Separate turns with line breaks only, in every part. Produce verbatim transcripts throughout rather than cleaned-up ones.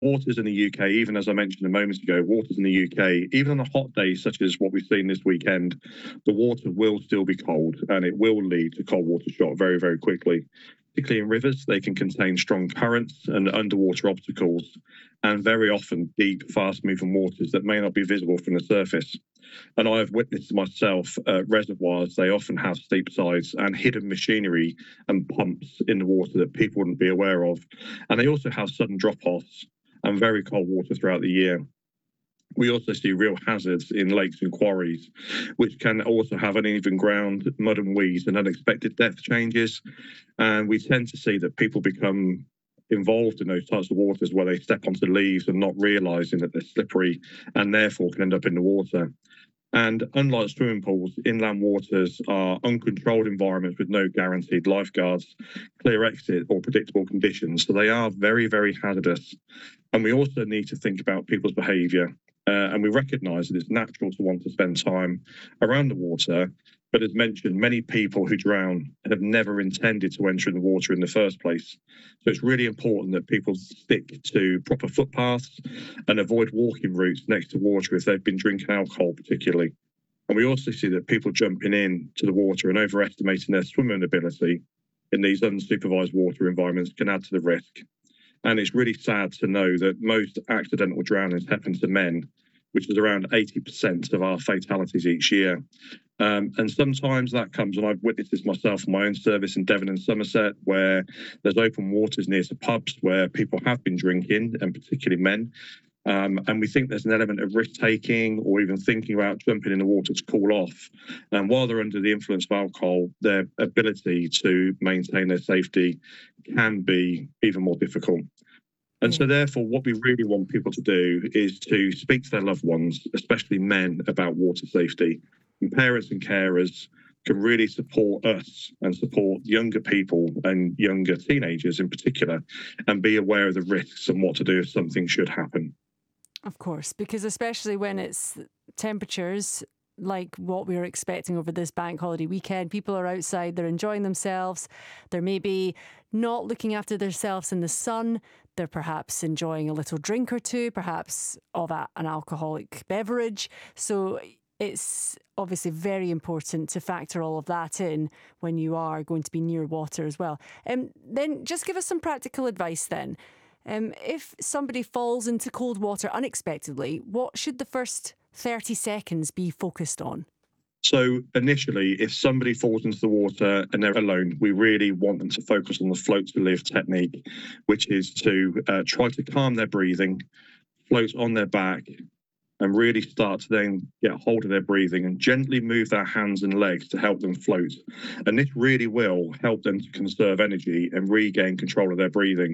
Waters in the U K, even as I mentioned a moment ago, waters in the U K, even on a hot day such as what we've seen this weekend, the water will still be cold and it will lead to cold water shock very, very quickly. Particularly in rivers, they can contain strong currents and underwater obstacles, and very often deep, fast-moving waters that may not be visible from the surface. And I have witnessed myself uh, reservoirs, they often have steep sides and hidden machinery and pumps in the water that people wouldn't be aware of. And they also have sudden drop-offs and very cold water throughout the year. We also see real hazards in lakes and quarries, which can also have uneven ground, mud and weeds, and unexpected depth changes. And we tend to see that people become involved in those types of waters where they step onto leaves and not realizing that they're slippery and therefore can end up in the water. And unlike swimming pools, inland waters are uncontrolled environments with no guaranteed lifeguards, clear exit, or predictable conditions. So they are very, very hazardous. And we also need to think about people's behaviour. Uh, and we recognise that it's natural to want to spend time around the water. But as mentioned, many people who drown have never intended to enter in the water in the first place. So it's really important that people stick to proper footpaths and avoid walking routes next to water if they've been drinking alcohol particularly. And we also see that people jumping in to the water and overestimating their swimming ability in these unsupervised water environments can add to the risk. And it's really sad to know that most accidental drownings happen to men, which is around eighty percent of our fatalities each year. Um, and sometimes that comes, and I've witnessed this myself in my own service in Devon and Somerset, where there's open waters near to pubs where people have been drinking, and particularly men. Um, and we think there's an element of risk-taking or even thinking about jumping in the water to cool off. And while they're under the influence of alcohol, their ability to maintain their safety can be even more difficult. And so therefore, what we really want people to do is to speak to their loved ones, especially men, about water safety. And parents and carers can really support us and support younger people and younger teenagers in particular, and be aware of the risks and what to do if something should happen.
Of course, because especially when it's temperatures like what we were expecting over this bank holiday weekend, people are outside, they're enjoying themselves, they're maybe not looking after themselves in the sun, they're perhaps enjoying a little drink or two, perhaps of a, an alcoholic beverage. So it's obviously very important to factor all of that in when you are going to be near water as well. And um, then just give us some practical advice then. Um, if somebody falls into cold water unexpectedly, what should the first thirty seconds be focused on?
So initially, if somebody falls into the water and they're alone, we really want them to focus on the float to live technique, which is to uh, try to calm their breathing, float on their back, and really start to then get hold of their breathing and gently move their hands and legs to help them float. And this really will help them to conserve energy and regain control of their breathing.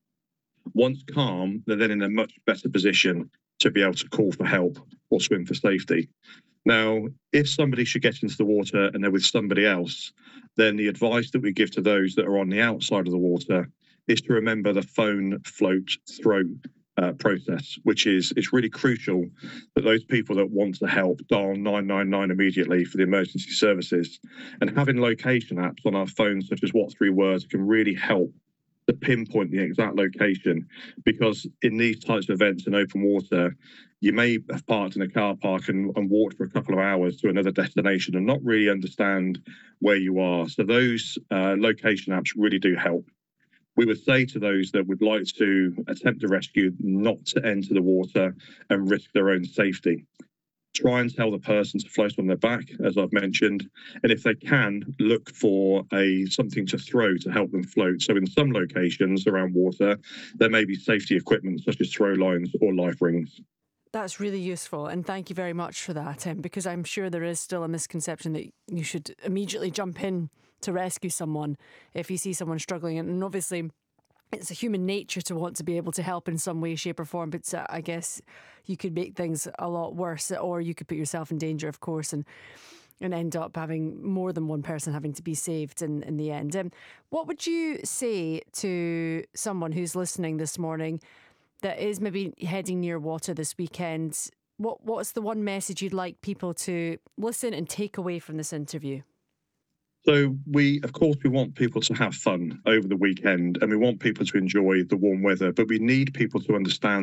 Once calm, they're then in a much better position to be able to call for help or swim for safety. Now, if somebody should get into the water and they're with somebody else, then the advice that we give to those that are on the outside of the water is to remember the phone, float, throat uh, process, which is it's really crucial that those people that want to help dial nine nine nine immediately for the emergency services. And having location apps on our phones, such as What Three Words, can really help to pinpoint the exact location, because in these types of events in open water, you may have parked in a car park and, and walked for a couple of hours to another destination and not really understand where you are. So those uh, location apps really do help. We would say to those that would like to attempt a rescue not to enter the water and risk their own safety. Try and tell the person to float on their back, as I've mentioned, and if they can, look for a something to throw to help them float. So in some locations around water, there may be safety equipment such as throw lines or life rings.
That's really useful, and thank you very much for that, Tim, because I'm sure there is still a misconception that you should immediately jump in to rescue someone if you see someone struggling. And obviously, it's a human nature to want to be able to help in some way, shape or form, but uh, I guess you could make things a lot worse, or you could put yourself in danger, of course, and and end up having more than one person having to be saved in, in the end. Um, what would you say to someone who's listening this morning that is maybe heading near water this weekend? What What's the one message you'd like people to listen and take away from this interview?
So we, of course, we want people to have fun over the weekend and we want people to enjoy the warm weather, but we need people to understand